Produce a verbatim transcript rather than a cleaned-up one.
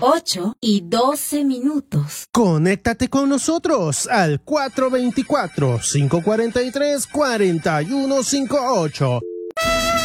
ocho y doce minutos. Conéctate con nosotros al cuatro dos cuatro, cinco cuatro tres, cuatro uno cinco ocho.